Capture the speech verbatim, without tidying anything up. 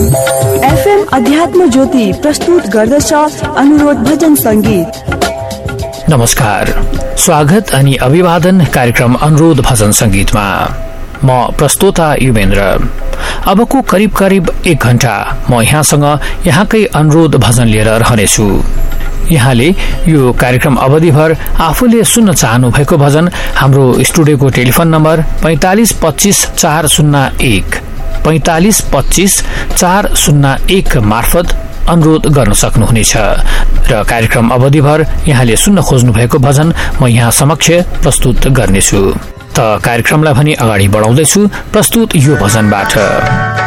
FM अध्यात्म ज्योति प्रस्तुत गर्दछ अनुरोध भजन संगीत। नमस्कार, स्वागत अनि अभिवादन कार्यक्रम अनुरोध भजन संगीतमा। म प्रस्तोता युवेन्द्र। अबको करिब करिब एक घण्टा म यहाँसँग यहाँकै अनुरोध भजन लिएर रहनेछु। यहाँले यो कार्यक्रम अवधिभर आफूले सुन्न चाहनु भएको भजन हाम्रो स्टुडियोको टेलिफोन नम्बर पैंतालिस पच्चीस चार शून्य एक पैंतालिस पच्चीस चार शून्य एक मार्फत अनुरोध गर्न सक्नुहुनेछ र कार्यक्रम अवधिभर यहाँले सुन्न खोज्नु भएको भजन म यहाँ समक्ष प्रस्तुत गर्नेछु। त कार्यक्रमलाई भने अगाडि बढाउँदैछु प्रस्तुत यो भजनबाट।